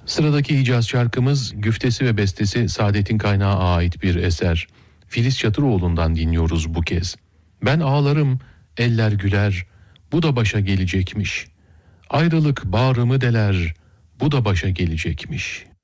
Sıradaki Hicaz şarkımız güftesi ve bestesi Saadettin Kaynağı ait bir eser. Filiz Çatıroğlu'ndan dinliyoruz bu kez. Ben ağlarım, eller güler, bu da başa gelecekmiş. Ayrılık bağrımı deler, bu da başa gelecekmiş.